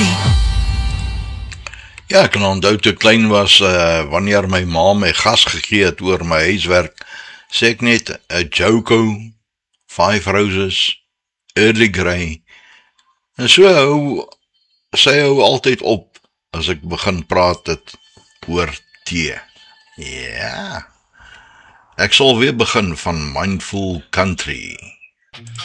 nie. Ja, ek kan onthou toe ek klein was, wanneer my ma my gas gegee het oor my huiswerk, sê ek net, Joko, 5 Roses, Early Grey, en so sy hou altyd op, as ek begin praat het oor tee. Ja, ek sal weer begin van Mindful Country.